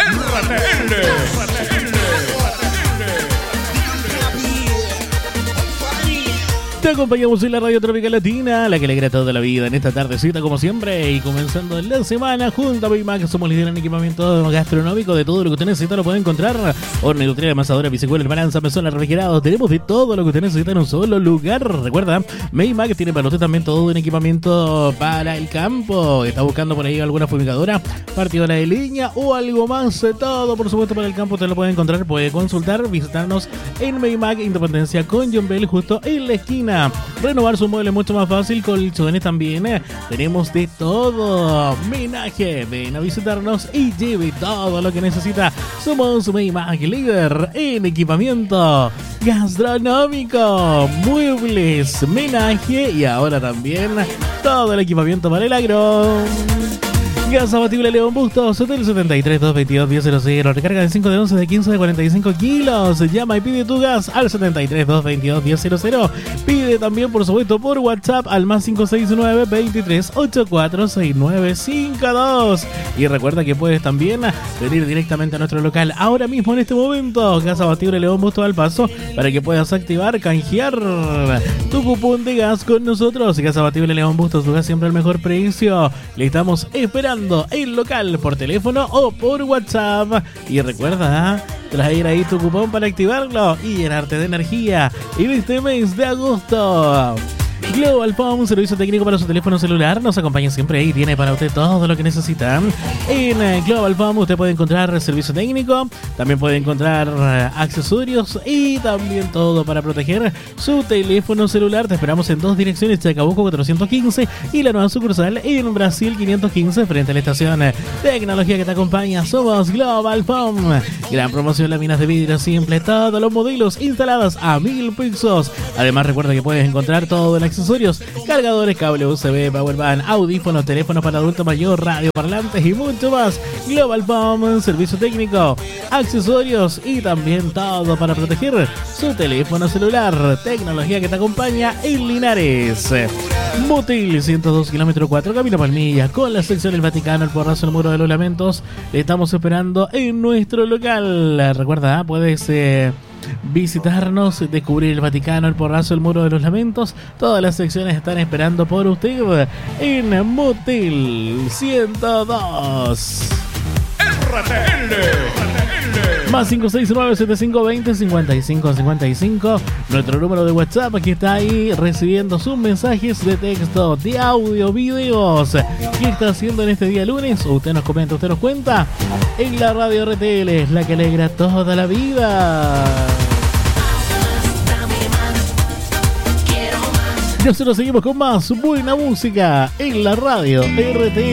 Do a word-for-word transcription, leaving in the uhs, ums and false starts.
R T L. Te acompañamos en la Radio Tropical Latina, la que alegra toda la vida en esta tardecita como siempre y comenzando la semana junto a Baymax. Somos líderes en equipamiento gastronómico. De todo lo que usted necesita lo puede encontrar: horno industrial, amasadora, bicicuela, balanza, mesona, refrigerado. Tenemos de todo lo que usted necesita en un solo lugar. Recuerda, Baymax tiene para usted también todo en equipamiento para el campo. Está buscando por ahí alguna fumigadora, partidora de leña o algo más. Todo, por supuesto, para el campo usted lo puede encontrar. Puede consultar, visitarnos en Baymax Independencia con John Bell, justo en la esquina. Renovar su mueble mucho más fácil, colchones también. eh. Tenemos de todo. Menaje, ven a visitarnos y lleve todo lo que necesita. Somos Baymax, líder en equipamiento gastronómico, muebles, menaje y ahora también todo el equipamiento para el agro. Gas abatible León Bustos, Hotel setenta y tres, doscientos veintidós, diez cero cero. Recarga de cinco, de once, de quince, de cuarenta y cinco kilos. Llama y pide tu gas al setenta y tres, doscientos veintidós, diez cero cero. Pide también, por supuesto, por WhatsApp al más cinco seis nueve, veintitrés, ochenta y cuatro, sesenta y nueve cincuenta y dos. Y recuerda que puedes también venir directamente a nuestro local ahora mismo en este momento. Gas abatible León Bustos al paso para que puedas activar, canjear tu cupón de gas con nosotros. Gas abatible León Bustos, tu gas siempre al mejor precio. Le estamos esperando el local por teléfono o por WhatsApp. Y recuerda traer ahí tu cupón para activarlo y llenarte de energía en este mes de agosto. Global Phone, servicio técnico para su teléfono celular, nos acompaña siempre y tiene para usted todo lo que necesita. En Global Phone usted puede encontrar servicio técnico, también puede encontrar accesorios y también todo para proteger su teléfono celular. Te esperamos en dos direcciones, Chacabuco cuatrocientos quince y la nueva sucursal en Brasil quinientos quince, frente a la estación. Tecnología que te acompaña, somos Global Phone. Gran promoción, láminas de vidrio simple, todos los modelos instalados a mil pesos. Además recuerda que puedes encontrar todo el accesorios, cargadores, cable U S B, powerbank, audífonos, teléfonos para adulto mayor, radio, parlantes y mucho más. Global Phone, servicio técnico, accesorios y también todo para proteger su teléfono celular. Tecnología que te acompaña en Linares. Motel ciento dos kilómetros cuatro, Camino Palmilla, con la sección del Vaticano, el Porrazo, el Muro de los Lamentos. Le estamos esperando en nuestro local. Recuerda, puedes eh, visitarnos, descubrir el Vaticano, el Porrazo, el Muro de los Lamentos. Todas las secciones están esperando por usted en Motel ciento dos. R T L. Más cinco seis nueve, setenta y cinco, veinte, cincuenta y cinco cincuenta y cinco. Nuestro número de WhatsApp, aquí está ahí recibiendo sus mensajes de texto, de audio, videos. ¿Qué está haciendo en este día lunes? Usted nos comenta, usted nos cuenta. En la radio R T L, la que alegra toda la vida. Nosotros seguimos con más buena música en la radio R T L.